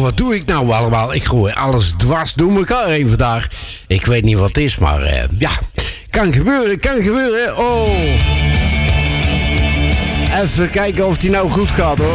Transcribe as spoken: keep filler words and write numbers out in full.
wat doe ik nou allemaal? Ik gooi alles dwars door elkaar heen vandaag. Ik weet niet wat het is, maar uh, ja, kan gebeuren, kan gebeuren. Oh. Even kijken of die nou goed gaat, hoor.